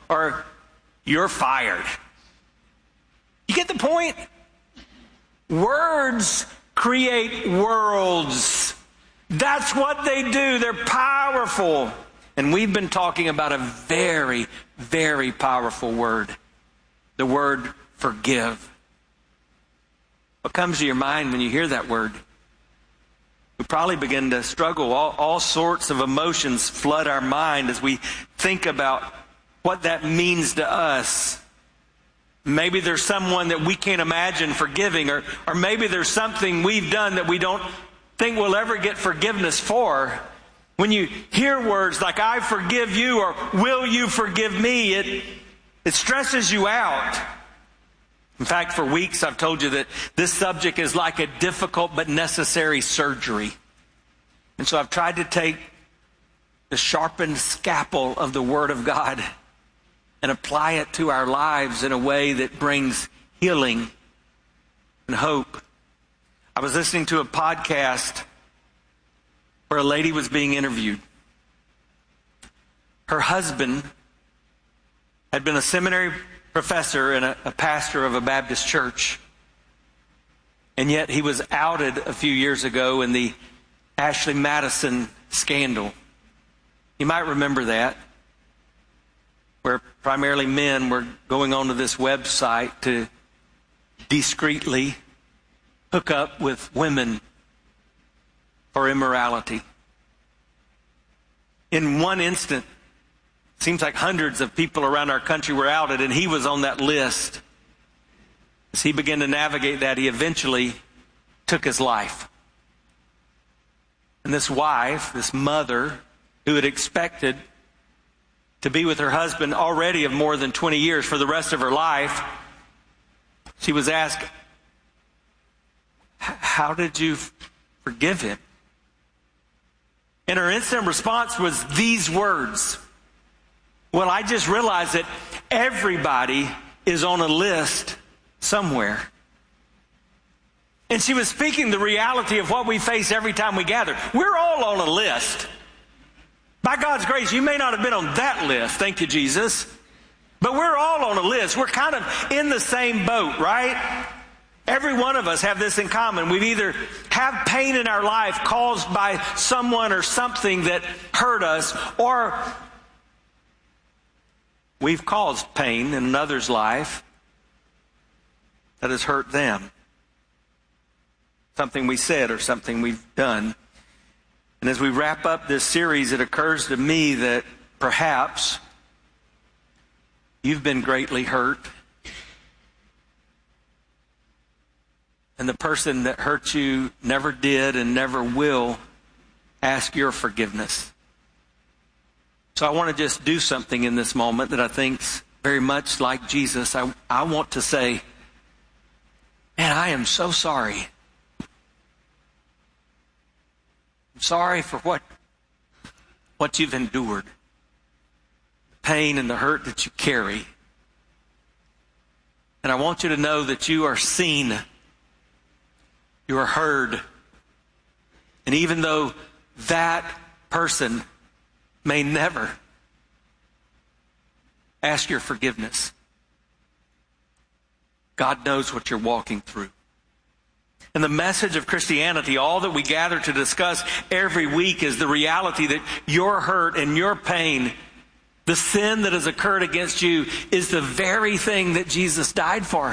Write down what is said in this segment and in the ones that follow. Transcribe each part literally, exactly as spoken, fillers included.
or you're fired. You get the point? Words create worlds. That's what they do. They're powerful. And we've been talking about a very, very powerful word. The word forgive. What comes to your mind when you hear that word? We probably begin to struggle. All, all sorts of emotions flood our mind as we think about what that means to us. Maybe there's someone that we can't imagine forgiving, or, or maybe there's something we've done that we don't think we'll ever get forgiveness for. When you hear words like, I forgive you, or will you forgive me, it, it stresses you out. In fact, for weeks I've told you that this subject is like a difficult but necessary surgery. And so I've tried to take the sharpened scalpel of the Word of God and apply it to our lives in a way that brings healing and hope. I was listening to a podcast where a lady was being interviewed. Her husband had been a seminary professor and a, a pastor of a Baptist church. And yet he was outed a few years ago in the Ashley Madison scandal. You might remember that, where primarily men were going onto this website to discreetly hook up with women for immorality. In one instant, seems like hundreds of people around our country were outed, and he was on that list. As he began to navigate that, he eventually took his life. And this wife, this mother, who had expected to be with her husband already of more than twenty years for the rest of her life, she was asked, how did you forgive him? And her instant response was these words. Well, I just realized that everybody is on a list somewhere. And she was speaking the reality of what we face every time we gather. We're all on a list. By God's grace, you may not have been on that list, thank you, Jesus. But we're all on a list. We're kind of in the same boat, right? Every one of us have this in common. We either have pain in our life caused by someone or something that hurt us, or we've caused pain in another's life that has hurt them. Something we said or something we've done. And as we wrap up this series, it occurs to me that perhaps you've been greatly hurt. And the person that hurt you never did and never will ask your forgiveness. So I want to just do something in this moment that I think's very much like Jesus. I, I want to say, man, I am so sorry. I'm sorry for what, what you've endured. The pain and the hurt that you carry. And I want you to know that you are seen. You are heard. And even though that person may never ask your forgiveness, God knows what you're walking through. And the message of Christianity, all that we gather to discuss every week, is the reality that your hurt and your pain, the sin that has occurred against you, is the very thing that Jesus died for.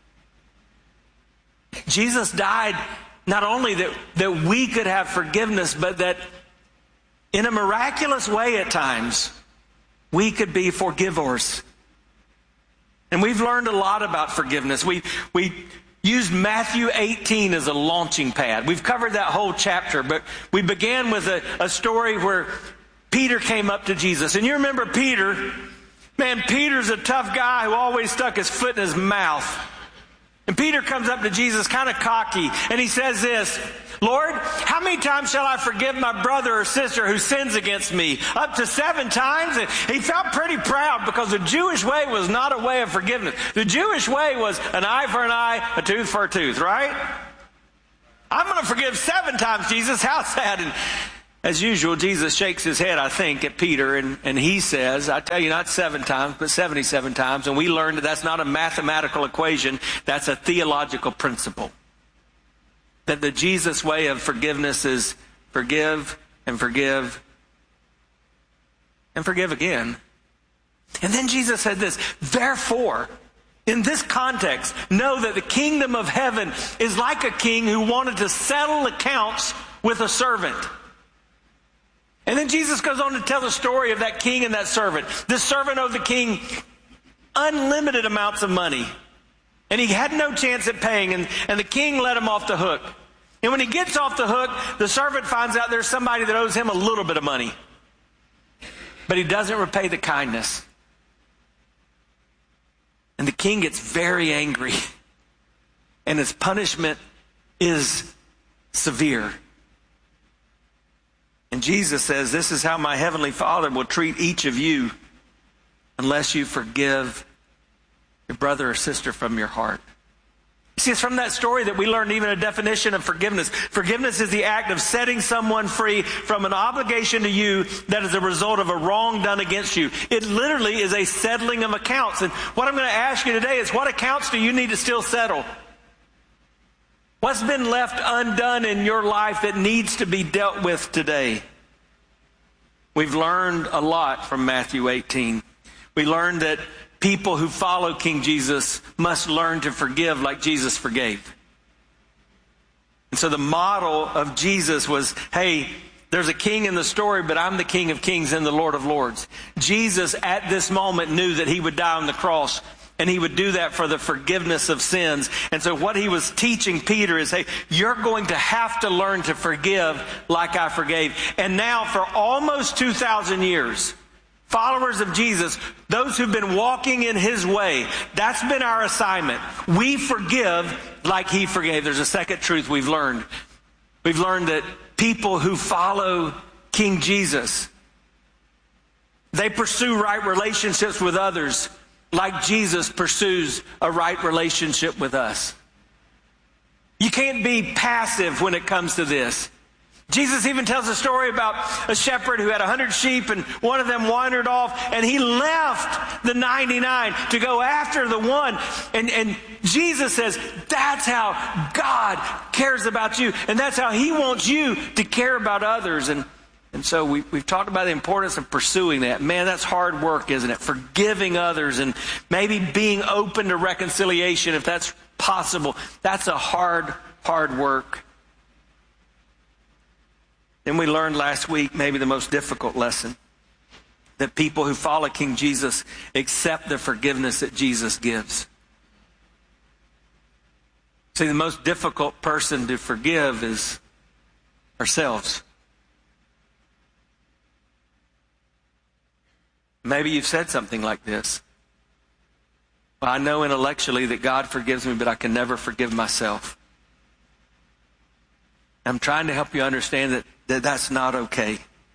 Jesus died not only that, that we could have forgiveness, but that in a miraculous way at times, we could be forgivers. And we've learned a lot about forgiveness. We, we used Matthew eighteen as a launching pad. We've covered that whole chapter, but we began with a, a story where Peter came up to Jesus. And you remember Peter? Man, Peter's a tough guy who always stuck his foot in his mouth. And Peter comes up to Jesus kind of cocky, and he says this, Lord, how many times shall I forgive my brother or sister who sins against me? Up to seven times? And he felt pretty proud because the Jewish way was not a way of forgiveness. The Jewish way was an eye for an eye, a tooth for a tooth, right? I'm going to forgive seven times, Jesus. How's that? And As usual, Jesus shakes his head, I think, at Peter, and, and he says, I tell you, not seven times, but seventy-seven times. And we learned that that's not a mathematical equation, that's a theological principle. That the Jesus way of forgiveness is forgive and forgive and forgive again. And then Jesus said this, therefore, in this context, know that the kingdom of heaven is like a king who wanted to settle accounts with a servant. And then Jesus goes on to tell the story of that king and that servant. This servant owed the king unlimited amounts of money. And he had no chance at paying, and, and the king let him off the hook. And when he gets off the hook, the servant finds out there's somebody that owes him a little bit of money. But he doesn't repay the kindness. And the king gets very angry. And his punishment is severe. And Jesus says, this is how my heavenly Father will treat each of you unless you forgive your brother or sister from your heart. See, it's from that story that we learned even a definition of forgiveness. Forgiveness is the act of setting someone free from an obligation to you that is a result of a wrong done against you. It literally is a settling of accounts. And what I'm going to ask you today is, what accounts do you need to still settle? What's been left undone in your life that needs to be dealt with today? We've learned a lot from Matthew eighteen. We learned that people who follow King Jesus must learn to forgive like Jesus forgave. And so the model of Jesus was, hey, there's a king in the story, but I'm the King of Kings and the Lord of Lords. Jesus at this moment knew that he would die on the cross. And he would do that for the forgiveness of sins. And so what he was teaching Peter is, hey, you're going to have to learn to forgive like I forgave. And now for almost two thousand years, followers of Jesus, those who've been walking in his way, that's been our assignment. We forgive like he forgave. There's a second truth we've learned. We've learned that people who follow King Jesus, they pursue right relationships with others like Jesus pursues a right relationship with us. You can't be passive when it comes to this. Jesus even tells a story about a shepherd who had a hundred sheep, and one of them wandered off, and he left the ninety-nine to go after the one. And, and Jesus says, that's how God cares about you, and that's how he wants you to care about others. And And so we, we've talked about the importance of pursuing that. Man, that's hard work, isn't it? Forgiving others and maybe being open to reconciliation if that's possible. That's a hard, hard work. Then we learned last week maybe the most difficult lesson. That people who follow King Jesus accept the forgiveness that Jesus gives. See, the most difficult person to forgive is ourselves. Maybe you've said something like this. Well, I know intellectually that God forgives me, but I can never forgive myself. I'm trying to help you understand that, that that's not okay.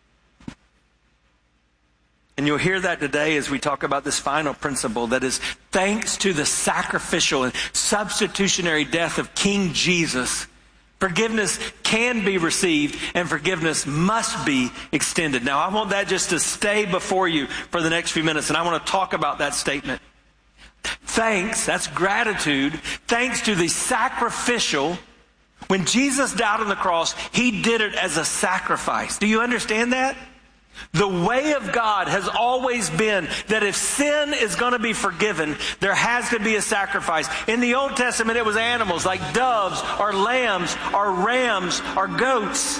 And you'll hear that today as we talk about this final principle, that is, thanks to the sacrificial and substitutionary death of King Jesus, forgiveness can be received and forgiveness must be extended. Now, I want that just to stay before you for the next few minutes, and I want to talk about that statement. Thanks, that's gratitude, thanks to the sacrificial. When Jesus died on the cross, he did it as a sacrifice. Do you understand that? The way of God has always been that if sin is going to be forgiven, there has to be a sacrifice. In the Old Testament, it was animals like doves or lambs or rams or goats.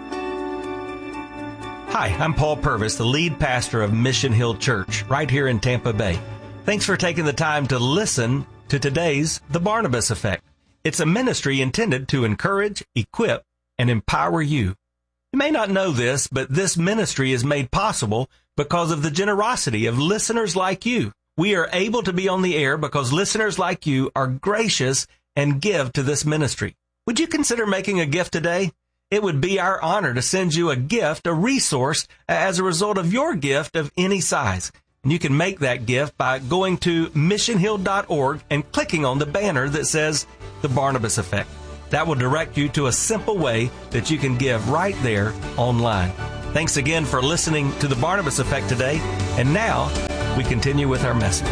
Hi, I'm Paul Purvis, the lead pastor of Mission Hill Church right here in Tampa Bay. Thanks for taking the time to listen to today's The Barnabas Effect. It's a ministry intended to encourage, equip, and empower you. You may not know this, but this ministry is made possible because of the generosity of listeners like you. We are able to be on the air because listeners like you are gracious and give to this ministry. Would you consider making a gift today? It would be our honor to send you a gift, a resource, as a result of your gift of any size. And you can make that gift by going to mission hill dot org and clicking on the banner that says The Barnabas Effect. That will direct you to a simple way that you can give right there online. Thanks again for listening to the Barnabas Effect today. And now we continue with our message.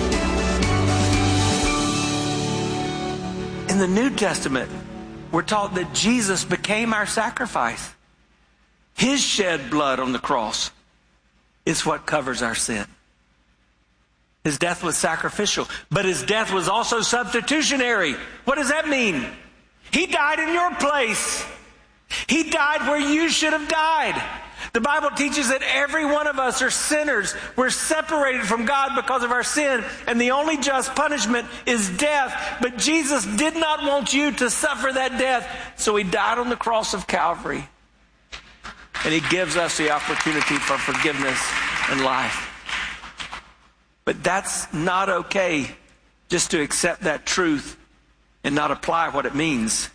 In the New Testament, we're taught that Jesus became our sacrifice. His shed blood on the cross is what covers our sin. His death was sacrificial, but his death was also substitutionary. What does that mean? He died in your place. He died where you should have died. The Bible teaches that every one of us are sinners. We're separated from God because of our sin, and the only just punishment is death. But Jesus did not want you to suffer that death, so he died on the cross of Calvary. And he gives us the opportunity for forgiveness and life. But that's not okay just to accept that truth and not apply what it means.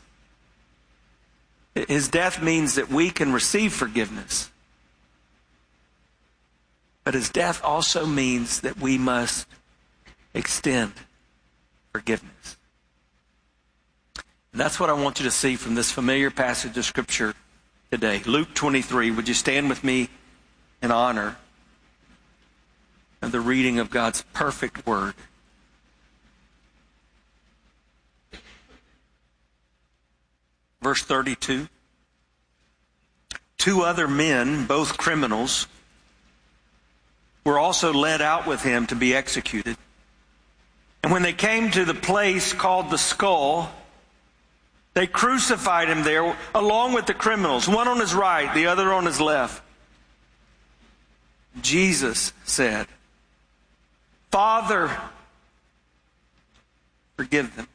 His death means that we can receive forgiveness. But his death also means that we must extend forgiveness. And that's what I want you to see from this familiar passage of Scripture today. Luke twenty-three. Would you stand with me in honor of the reading of God's perfect word? Verse thirty-two. Two other men, both criminals, were also led out with him to be executed. And when they came to the place called the Skull, they crucified him there along with the criminals, one on his right, the other on his left. Jesus said, "Father, forgive them."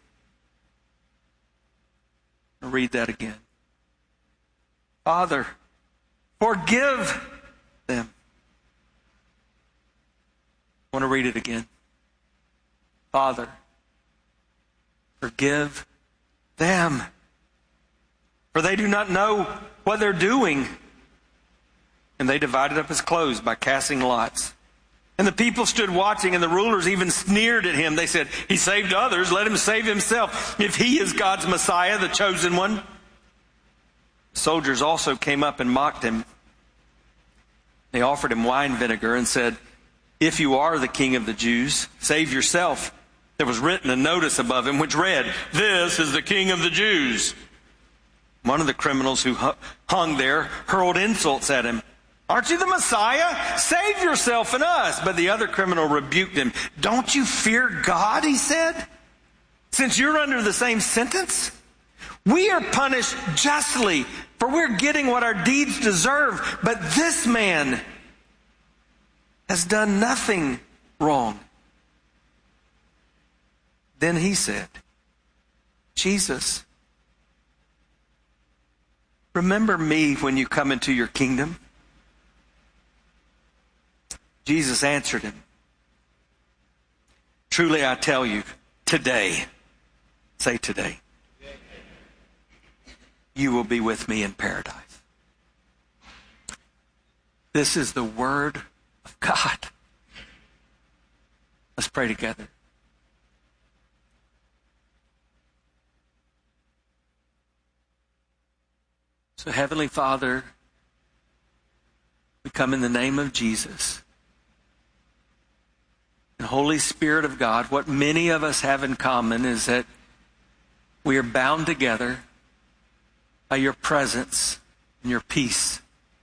I'll read that again. "Father, forgive them." I want to read it again. "Father, forgive them, for they do not know what they're doing." And they divided up his clothes by casting lots. And the people stood watching, and the rulers even sneered at him. They said, "He saved others, let him save himself, if he is God's Messiah, the chosen one." The soldiers also came up and mocked him. They offered him wine vinegar and said, "If you are the King of the Jews, save yourself." There was written a notice above him which read, "This is the King of the Jews." One of the criminals who hung there hurled insults at him. "Aren't you the Messiah? Save yourself and us." But the other criminal rebuked him. "Don't you fear God," he said, "since you're under the same sentence? We are punished justly, for we're getting what our deeds deserve. But this man has done nothing wrong." Then he said, "Jesus, remember me when you come into your kingdom." Jesus answered him, "Truly I tell you, today," say today, "you will be with me in paradise." This is the word of God. Let's pray together. So, Heavenly Father, we come in the name of Jesus. And Holy Spirit of God, what many of us have in common is that we are bound together by your presence and your peace.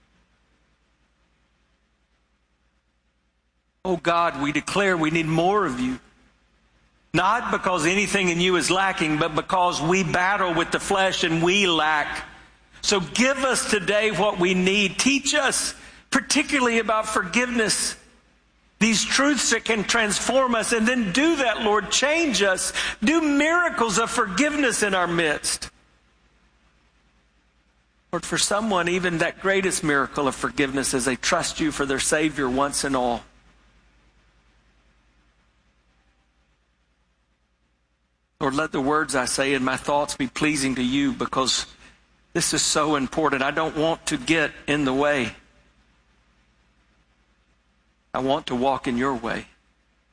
Oh God, we declare we need more of you. Not because anything in you is lacking, but because we battle with the flesh and we lack. So give us today what we need. Teach us particularly about forgiveness. These truths that can transform us, and then do that, Lord. Change us. Do miracles of forgiveness in our midst. Lord, for someone, even that greatest miracle of forgiveness as they trust you for their Savior once and all. Lord, let the words I say and my thoughts be pleasing to you, because this is so important. I don't want to get in the way. I want to walk in your way.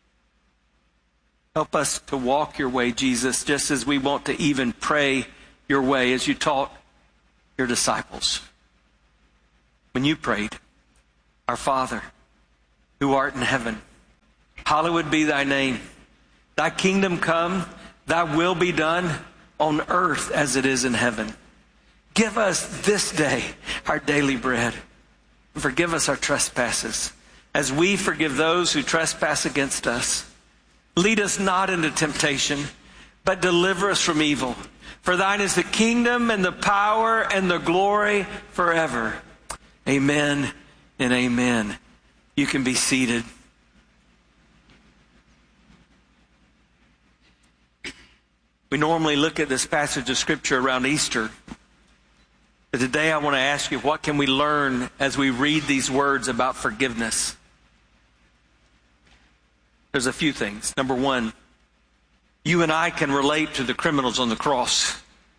Help us to walk your way, Jesus, just as we want to even pray your way as you taught your disciples. When you prayed, Our Father, who art in heaven, hallowed be thy name. Thy kingdom come, thy will be done on earth as it is in heaven. Give us this day our daily bread. Forgive us our trespasses, as we forgive those who trespass against us. Lead us not into temptation, but deliver us from evil. For thine is the kingdom and the power and the glory forever. Amen and amen. You can be seated. We normally look at this passage of Scripture around Easter. But today I want to ask you, what can we learn as we read these words about forgiveness? There's a few things. Number one, you and I can relate to the criminals on the cross.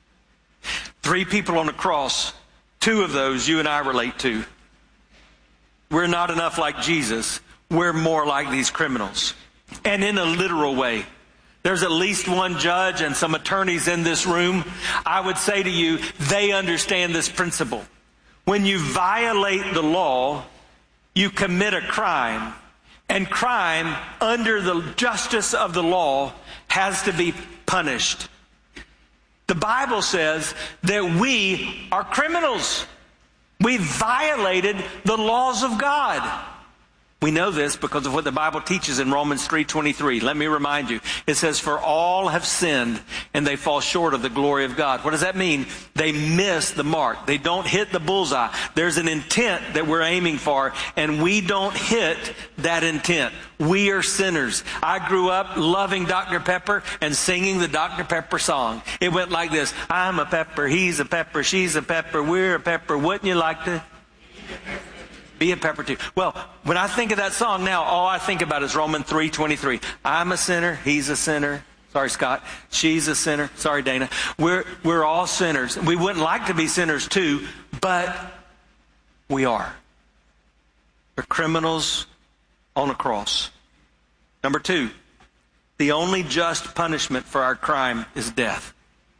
Three people on the cross, two of those you and I relate to. We're not enough like Jesus. We're more like these criminals. And in a literal way. There's at least one judge and some attorneys in this room. I would say to you, they understand this principle. When you violate the law, you commit a crime. And crime, under the justice of the law, has to be punished. The Bible says that we are criminals. We violated the laws of God. We know this because of what the Bible teaches in Romans three twenty-three. Let me remind you. It says, for all have sinned and they fall short of the glory of God. What does that mean? They miss the mark. They don't hit the bullseye. There's an intent that we're aiming for, and we don't hit that intent. We are sinners. I grew up loving Doctor Pepper and singing the Doctor Pepper song. It went like this. I'm a pepper, he's a pepper, she's a pepper, we're a pepper. Wouldn't you like to be a pepper too? Well, when I think of that song now, all I think about is Romans three twenty-three. I'm a sinner, he's a sinner. Sorry, Scott. She's a sinner. Sorry, Dana. We're, we're all sinners. We wouldn't like to be sinners too, but we are. We're criminals on a cross. Number two, the only just punishment for our crime is death.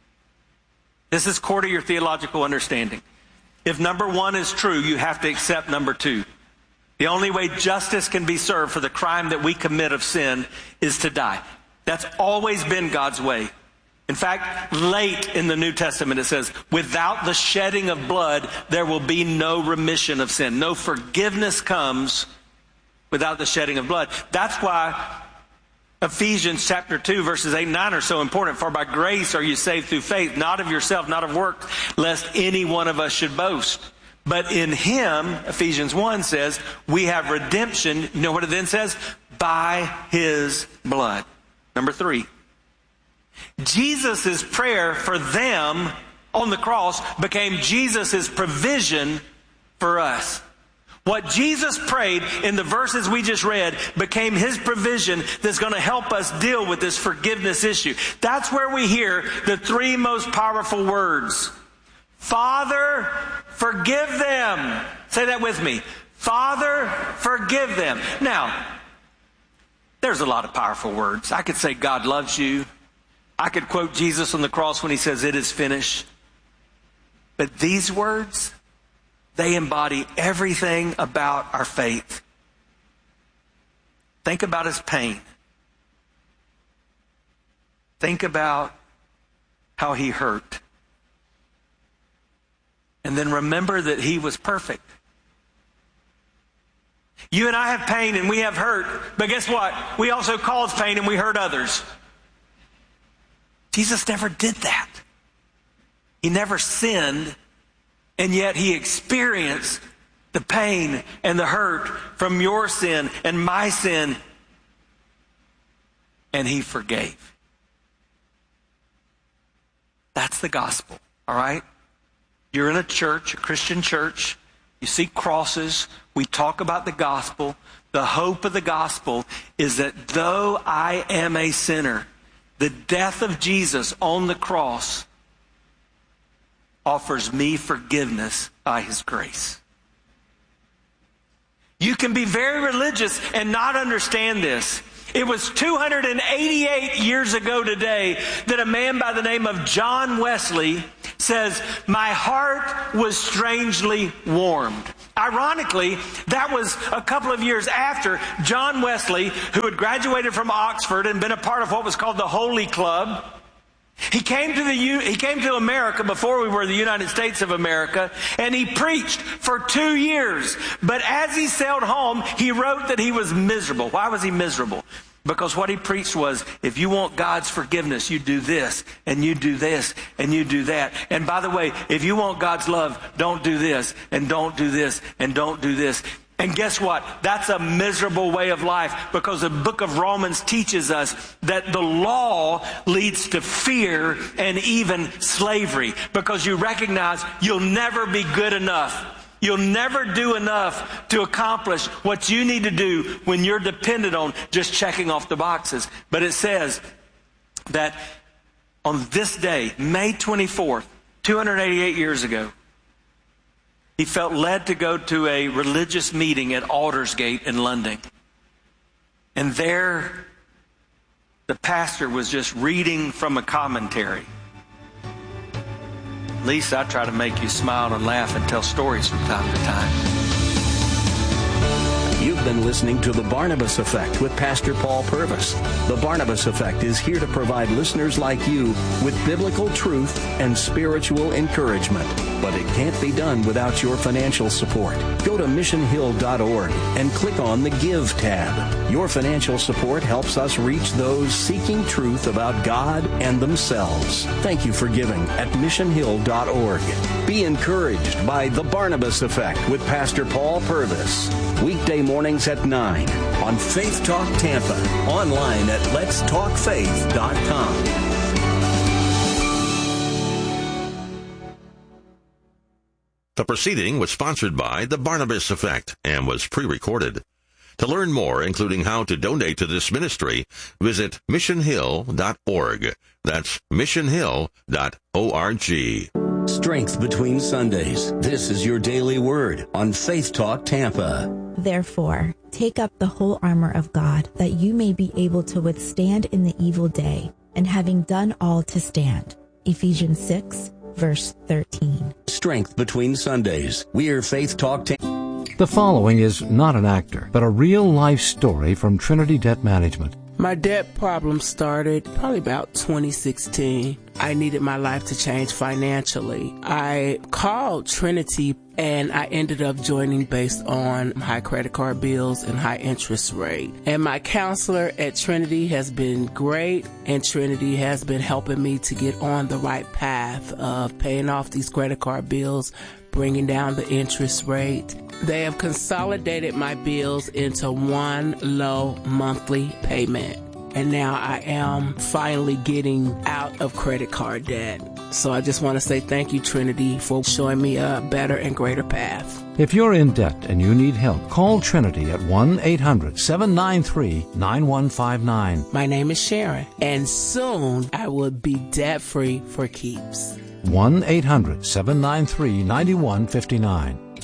This is core to your theological understanding. If number one is true, you have to accept number two. The only way justice can be served for the crime that we commit of sin is to die. That's always been God's way. In fact, late in the New Testament it says, without the shedding of blood, there will be no remission of sin. No forgiveness comes without the shedding of blood. That's why Ephesians chapter two, verses eight and nine are so important. For by grace are you saved through faith, not of yourself, not of works, lest any one of us should boast. But in Him, Ephesians one says, we have redemption. You know what it then says? By His blood. Number three, Jesus' prayer for them on the cross became Jesus' provision for us. What Jesus prayed in the verses we just read became His provision that's going to help us deal with this forgiveness issue. That's where we hear the three most powerful words. Father, forgive them. Say that with me. Father, forgive them. Now, there's a lot of powerful words. I could say God loves you. I could quote Jesus on the cross when He says it is finished. But these words, they embody everything about our faith. Think about His pain. Think about how He hurt. And then remember that He was perfect. You and I have pain and we have hurt, but guess what? We also cause pain and we hurt others. Jesus never did that. He never sinned. And yet He experienced the pain and the hurt from your sin and my sin. And He forgave. That's the gospel, all right? You're in a church, a Christian church. You see crosses. We talk about the gospel. The hope of the gospel is that though I am a sinner, the death of Jesus on the cross offers me forgiveness by His grace. You can be very religious and not understand this. It was two hundred eighty-eight years ago today that a man by the name of John Wesley says, my heart was strangely warmed. Ironically, that was a couple of years after John Wesley, who had graduated from Oxford and been a part of what was called the Holy Club. He came to the he came to America before we were the United States of America, and he preached for two years. But as he sailed home, he wrote that he was miserable. Why was he miserable? Because what he preached was, if you want God's forgiveness, you do this, and you do this, and you do that. And by the way, if you want God's love, don't do this, and don't do this, and don't do this. And guess what? That's a miserable way of life, because the book of Romans teaches us that the law leads to fear and even slavery, because you recognize you'll never be good enough. You'll never do enough to accomplish what you need to do when you're dependent on just checking off the boxes. But it says that on this day, May twenty-fourth, two hundred eighty-eight years ago, he felt led to go to a religious meeting at Aldersgate in London. And there, the pastor was just reading from a commentary. Lisa, I try to make you smile and laugh and tell stories from time to time. You've been listening to The Barnabas Effect with Pastor Paul Purvis. The Barnabas Effect is here to provide listeners like you with biblical truth and spiritual encouragement. But it can't be done without your financial support. Go to mission hill dot org and click on the Give tab. Your financial support helps us reach those seeking truth about God and themselves. Thank you for giving at mission hill dot org. Be encouraged by The Barnabas Effect with Pastor Paul Purvis. Weekday mornings at nine on Faith Talk Tampa. Online at lets talk faith dot com. The proceeding was sponsored by The Barnabas Effect and was pre-recorded. To learn more, including how to donate to this ministry, visit mission hill dot org. That's mission hill dot org. Strength between Sundays. This is your daily word on Faith Talk Tampa. Therefore, take up the whole armor of God, that you may be able to withstand in the evil day, and having done all to stand. Ephesians six, verse thirteen. Strength between Sundays. We're Faith Talk Tampa. The following is not an actor, but a real-life story from Trinity Debt Management. My debt problem started probably about twenty sixteen. I needed my life to change financially. I called Trinity and I ended up joining based on high credit card bills and high interest rate. And my counselor at Trinity has been great, and Trinity has been helping me to get on the right path of paying off these credit card bills, bringing down the interest rate. They have consolidated my bills into one low monthly payment. And now I am finally getting out of credit card debt. So I just want to say thank you, Trinity, for showing me a better and greater path. If you're in debt and you need help, call Trinity at one eight hundred seven nine three nine one five nine. My name is Sharon, and soon I will be debt-free for keeps. one eight hundred seven nine three nine one five nine.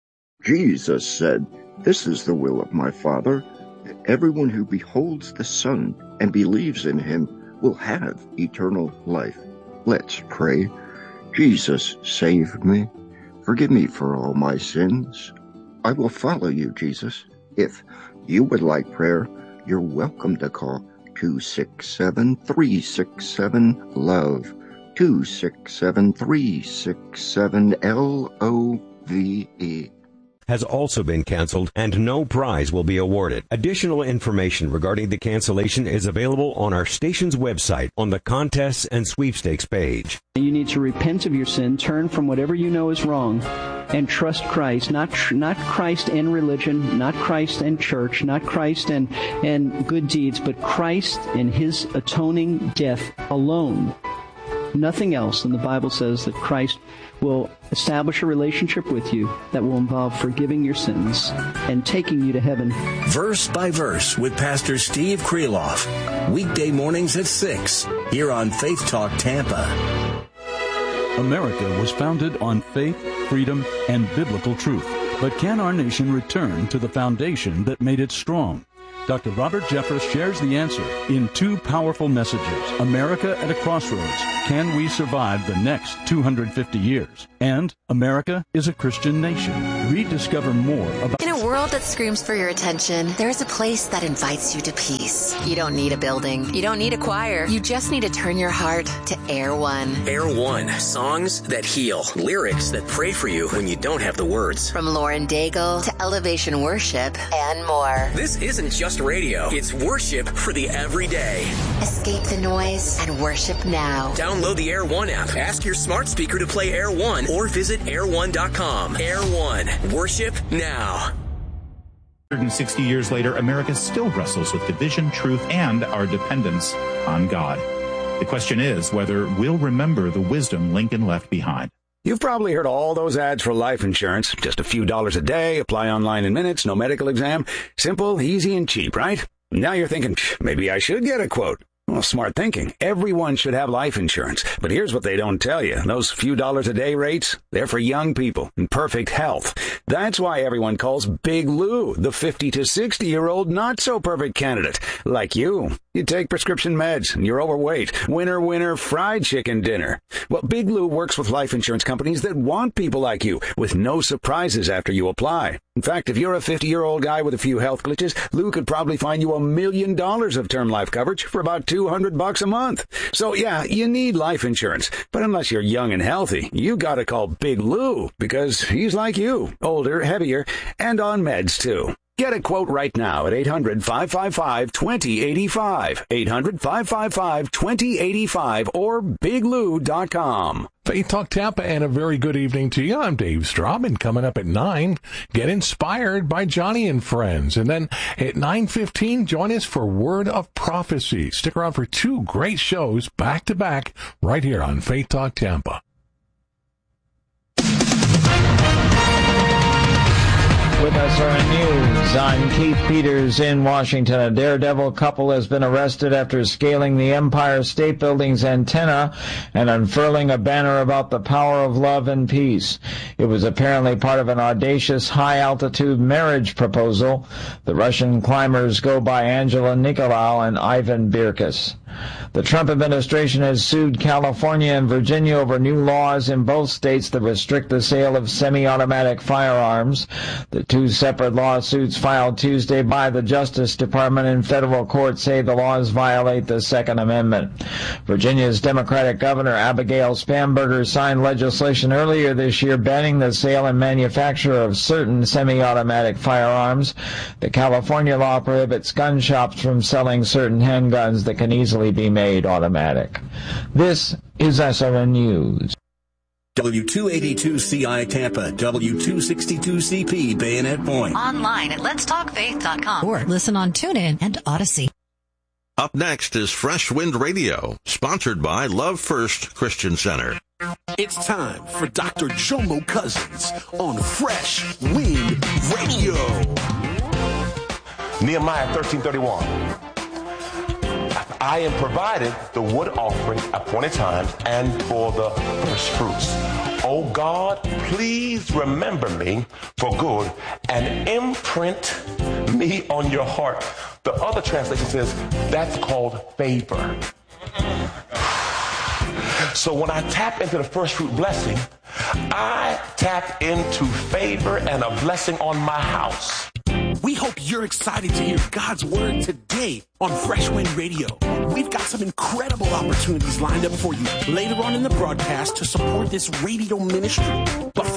Jesus said, "This is the will of my Father, that everyone who beholds the Son and believes in him will have eternal life." Let's pray. Jesus, save me. Forgive me for all my sins. I will follow you, Jesus. If you would like prayer, you're welcome to call two six seven, three six seven, LOVE, two six seven, three six seven, L O V E. Has also been canceled, and no prize will be awarded. Additional information regarding the cancellation is available on our station's website on the contests and sweepstakes page. You need to repent of your sin, turn from whatever you know is wrong, and trust Christ. Not tr- not Christ and religion, not Christ and church, not Christ and, and good deeds, but Christ and his atoning death alone. Nothing else. And the Bible says that Christ will establish a relationship with you that will involve forgiving your sins and taking you to heaven. Verse by Verse with Pastor Steve Kreloff. Weekday mornings at six here on Faith Talk Tampa. America was founded on faith, freedom, and biblical truth. But can our nation return to the foundation that made it strong? Doctor Robert Jeffress shares the answer in two powerful messages, America at a Crossroads, can we survive the next two hundred fifty years? And America is a Christian nation. Rediscover more about... In a world that screams for your attention, there's a place that invites you to peace. You don't need a building. You don't need a choir. You just need to turn your heart to Air One. Air One. Songs that heal. Lyrics that pray for you when you don't have the words. From Lauren Daigle to Elevation Worship and more. This isn't just radio. It's worship for the everyday. Escape the noise and worship now. Download the Air One app. Ask your smart speaker to play Air One or visit air one dot com. Air One. Worship now. one hundred sixty years later, America still wrestles with division, truth, and our dependence on God. The question is whether we'll remember the wisdom Lincoln left behind. You've probably heard all those ads for life insurance. Just a few dollars a day, apply online in minutes, no medical exam. Simple, easy, and cheap, right? Now you're thinking, maybe I should get a quote. Well, smart thinking. Everyone should have life insurance. But here's what they don't tell you. Those few dollars a day rates, they're for young people in perfect health. That's why everyone calls Big Lou the fifty to sixty-year-old not-so-perfect candidate. Like you. You take prescription meds, and you're overweight. Winner, winner, fried chicken dinner. Well, Big Lou works with life insurance companies that want people like you, with no surprises after you apply. In fact, if you're a fifty-year-old guy with a few health glitches, Lou could probably find you a million dollars of term life coverage for about two hundred bucks a month. So yeah, you need life insurance. But unless you're young and healthy, you gotta call Big Lou, because he's like you, older, heavier, and on meds too. Get a quote right now at eight hundred, five five five, two zero eight five, eight hundred, five five five, two zero eight five, or big lou dot com. Faith Talk Tampa, and a very good evening to you. I'm Dave Straub, and coming up at nine, get inspired by Johnny and Friends. And then at nine fifteen, join us for Word of Prophecy. Stick around for two great shows back-to-back right here on Faith Talk Tampa. With S R N News, I'm Keith Peters in Washington. A daredevil couple has been arrested after scaling the Empire State Building's antenna and unfurling a banner about the power of love and peace. It was apparently part of an audacious high-altitude marriage proposal. The Russian climbers go by Angela Nicolau and Ivan Birkus. The Trump administration has sued California and Virginia over new laws in both states that restrict the sale of semi-automatic firearms. The two separate lawsuits filed Tuesday by the Justice Department and federal court say the laws violate the Second Amendment. Virginia's Democratic Governor Abigail Spanberger signed legislation earlier this year banning the sale and manufacture of certain semi-automatic firearms. The California law prohibits gun shops from selling certain handguns that can easily be made automatic. This is S R N News. W two eighty-two C I Tampa, W two sixty-two C P Bayonet Point. Online at lets talk faith dot com or listen on TuneIn and Odyssey. Up next is Fresh Wind Radio, sponsored by Love First Christian Center. It's time for Doctor Jomo Cousins on Fresh Wind Radio. Nehemiah thirteen thirty-one. I am provided the wood offering appointed times and for the first fruits. Oh God, please remember me for good and imprint me on your heart. The other translation says that's called favor. So when I tap into the first fruit blessing, I tap into favor and a blessing on my house. We hope you're excited to hear God's word today on Fresh Wind Radio. We've got some incredible opportunities lined up for you later on in the broadcast to support this radio ministry. But